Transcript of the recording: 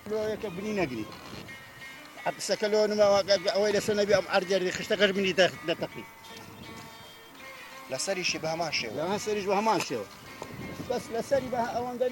كيلويك بني نقري حتى سكلون ما اويل سنه بيام عرجري خشتكش بني تقري لسري شي بهمان شيء لا سريج بهمان شو بس لسري بها اوان